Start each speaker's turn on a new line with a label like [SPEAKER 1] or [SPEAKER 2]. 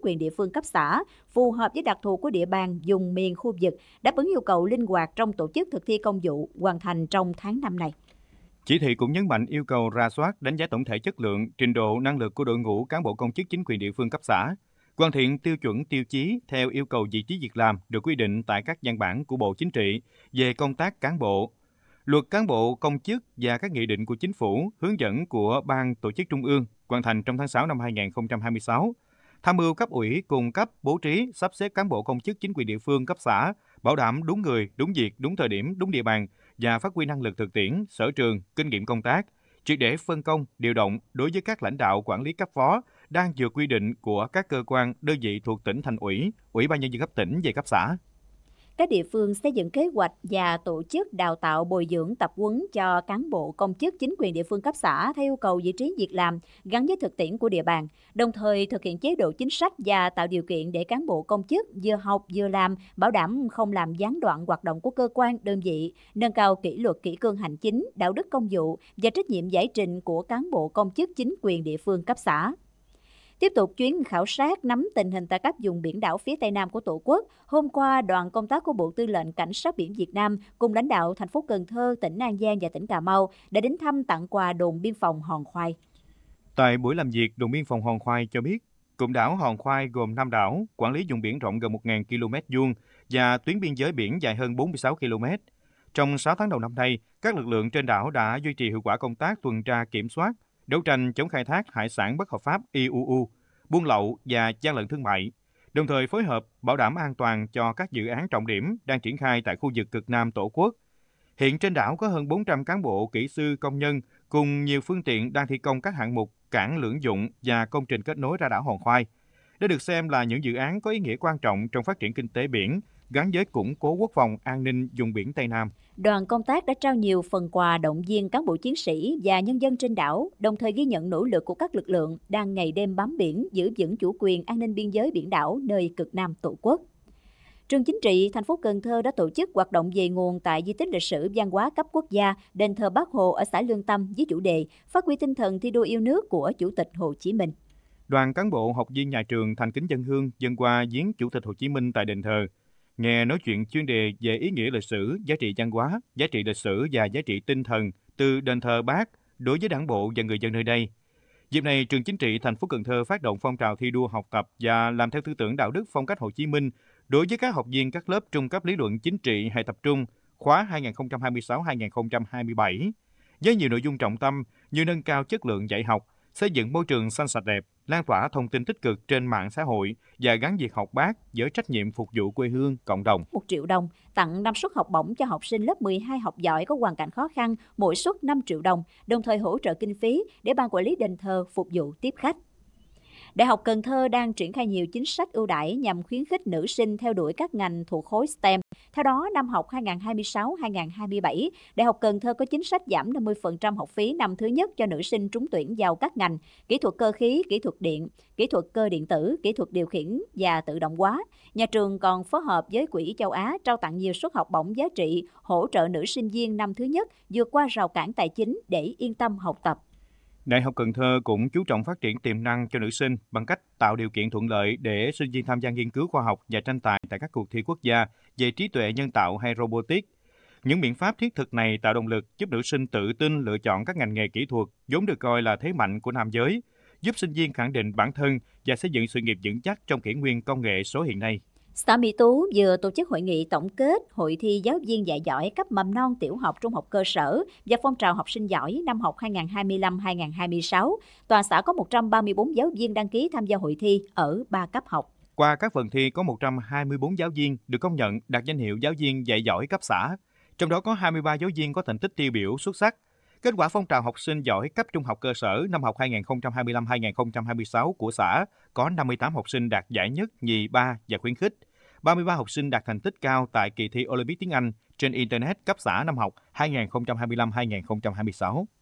[SPEAKER 1] quyền địa phương cấp xã, phù hợp với đặc thù của địa bàn, vùng miền, khu vực, đáp ứng yêu cầu linh hoạt trong tổ chức thực thi công vụ, hoàn thành trong tháng 5 này.
[SPEAKER 2] Chỉ thị cũng nhấn mạnh yêu cầu rà soát, đánh giá tổng thể chất lượng, trình độ, năng lực của đội ngũ cán bộ công chức chính quyền địa phương cấp xã, hoàn thiện tiêu chuẩn tiêu chí theo yêu cầu vị trí việc làm được quy định tại các văn bản của Bộ Chính trị về công tác cán bộ, Luật cán bộ công chức và các nghị định của Chính phủ, hướng dẫn của Ban Tổ chức Trung ương hoàn thành trong tháng 6 năm 2026. Tham mưu cấp ủy cùng cấp bố trí, sắp xếp cán bộ công chức chính quyền địa phương cấp xã, bảo đảm đúng người, đúng việc, đúng thời điểm, đúng địa bàn và phát huy năng lực thực tiễn, sở trường, kinh nghiệm công tác, triệt để phân công, điều động đối với các lãnh đạo quản lý cấp phó đang vượt quy định của các cơ quan, đơn vị thuộc tỉnh thành ủy, ủy ban nhân dân cấp tỉnh về cấp xã.
[SPEAKER 1] Các địa phương xây dựng kế hoạch và tổ chức đào tạo bồi dưỡng tập huấn cho cán bộ công chức chính quyền địa phương cấp xã theo yêu cầu vị trí việc làm gắn với thực tiễn của địa bàn, đồng thời thực hiện chế độ chính sách và tạo điều kiện để cán bộ công chức vừa học vừa làm, bảo đảm không làm gián đoạn hoạt động của cơ quan, đơn vị, nâng cao kỷ luật kỷ cương hành chính, đạo đức công vụ và trách nhiệm giải trình của cán bộ công chức chính quyền địa phương cấp xã. Tiếp tục chuyến khảo sát nắm tình hình tại các vùng biển đảo phía Tây Nam của Tổ quốc, hôm qua đoàn công tác của Bộ Tư lệnh Cảnh sát biển Việt Nam cùng lãnh đạo thành phố Cần Thơ, tỉnh An Giang và tỉnh Cà Mau đã đến thăm tặng quà đồn biên phòng Hòn Khoai.
[SPEAKER 2] Tại buổi làm việc, đồn biên phòng Hòn Khoai cho biết, cụm đảo Hòn Khoai gồm 5 đảo, quản lý vùng biển rộng gần 1.000 km vuông và tuyến biên giới biển dài hơn 46 km. Trong 6 tháng đầu năm nay, các lực lượng trên đảo đã duy trì hiệu quả công tác tuần tra kiểm soát, đấu tranh chống khai thác hải sản bất hợp pháp IUU, buôn lậu và gian lận thương mại, đồng thời phối hợp bảo đảm an toàn cho các dự án trọng điểm đang triển khai tại khu vực cực Nam Tổ quốc. Hiện trên đảo có hơn 400 cán bộ, kỹ sư, công nhân cùng nhiều phương tiện đang thi công các hạng mục cảng lưỡng dụng và công trình kết nối ra đảo Hòn Khoai. Đây được xem là những dự án có ý nghĩa quan trọng trong phát triển kinh tế biển, gắn với củng cố quốc phòng an ninh vùng biển Tây Nam.
[SPEAKER 1] Đoàn công tác đã trao nhiều phần quà động viên cán bộ chiến sĩ và nhân dân trên đảo, đồng thời ghi nhận nỗ lực của các lực lượng đang ngày đêm bám biển, giữ vững chủ quyền an ninh biên giới biển đảo nơi cực Nam Tổ quốc. Trường Chính trị thành phố Cần Thơ đã tổ chức hoạt động về nguồn tại di tích lịch sử văn hóa cấp quốc gia đền thờ Bác Hồ ở xã Lương Tâm với chủ đề phát huy tinh thần thi đua yêu nước của Chủ tịch Hồ Chí Minh.
[SPEAKER 2] Đoàn cán bộ, học viên nhà trường thành kính dâng hương dâng qua viếng Chủ tịch Hồ Chí Minh tại đền thờ, nghe nói chuyện chuyên đề về ý nghĩa lịch sử, giá trị văn hóa, giá trị lịch sử và giá trị tinh thần từ đền thờ Bác đối với đảng bộ và người dân nơi đây. Dịp này, Trường Chính trị thành phố Cần Thơ phát động phong trào thi đua học tập và làm theo tư tưởng đạo đức phong cách Hồ Chí Minh đối với các học viên các lớp trung cấp lý luận chính trị hệ tập trung khóa 2026-2027 với nhiều nội dung trọng tâm như nâng cao chất lượng dạy học, xây dựng môi trường xanh sạch đẹp, lan tỏa thông tin tích cực trên mạng xã hội và gắn việc học Bác với trách nhiệm phục vụ quê hương, cộng đồng.
[SPEAKER 1] 1 triệu đồng, tặng 5 suất học bổng cho học sinh lớp 12 học giỏi có hoàn cảnh khó khăn, mỗi suất 5 triệu đồng, đồng thời hỗ trợ kinh phí để ban quản lý đền thờ phục vụ tiếp khách. Đại học Cần Thơ đang triển khai nhiều chính sách ưu đãi nhằm khuyến khích nữ sinh theo đuổi các ngành thuộc khối STEM. Theo đó, năm học 2026-2027, Đại học Cần Thơ có chính sách giảm 50% học phí năm thứ nhất cho nữ sinh trúng tuyển vào các ngành kỹ thuật cơ khí, kỹ thuật điện, kỹ thuật cơ điện tử, kỹ thuật điều khiển và tự động hóa. Nhà trường còn phối hợp với Quỹ Châu Á trao tặng nhiều suất học bổng giá trị hỗ trợ nữ sinh viên năm thứ nhất vượt qua rào cản tài chính để yên tâm học tập.
[SPEAKER 2] Đại học Cần Thơ cũng chú trọng phát triển tiềm năng cho nữ sinh bằng cách tạo điều kiện thuận lợi để sinh viên tham gia nghiên cứu khoa học và tranh tài tại các cuộc thi quốc gia về trí tuệ nhân tạo hay robotics. Những biện pháp thiết thực này tạo động lực giúp nữ sinh tự tin lựa chọn các ngành nghề kỹ thuật vốn được coi là thế mạnh của nam giới, giúp sinh viên khẳng định bản thân và xây dựng sự nghiệp vững chắc trong kỷ nguyên công nghệ số hiện nay.
[SPEAKER 1] Xã Mỹ Tú vừa tổ chức hội nghị tổng kết hội thi giáo viên dạy giỏi cấp mầm non, tiểu học, trung học cơ sở và phong trào học sinh giỏi năm học 2025-2026. Toàn xã có 134 giáo viên đăng ký tham gia hội thi ở 3 cấp học.
[SPEAKER 2] Qua các phần thi có 124 giáo viên được công nhận đạt danh hiệu giáo viên dạy giỏi cấp xã, trong đó có 23 giáo viên có thành tích tiêu biểu xuất sắc. Kết quả phong trào học sinh giỏi cấp trung học cơ sở năm học 2025-2026 của xã có 58 học sinh đạt giải nhất, nhì, ba và khuyến khích. 33 học sinh đạt thành tích cao tại kỳ thi Olympic tiếng Anh trên Internet cấp xã năm học 2025-2026.